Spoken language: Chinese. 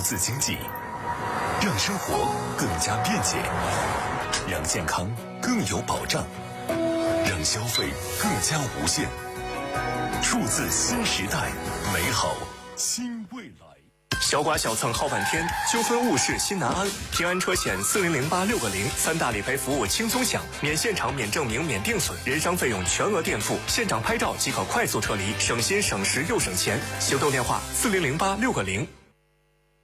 字经济，让生活更加便捷，让健康更有保障，让消费更加无限。数字新时代，美好新未来。 小剐小蹭耗半天，纠纷误事心难安。平安车险4008-6个0，3大理赔服务轻松享，免现场、免证明、免定损，人伤费用全额垫付，现场拍照即可快速撤离，省心省时又省钱。行动电话4008-6个0。